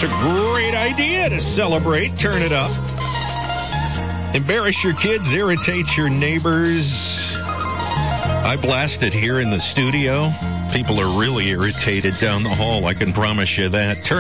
It's a great idea to celebrate. Turn it up. Embarrass your kids, irritate your neighbors. I blast it here in the studio. People are really irritated down the hall, I can promise you that. Turn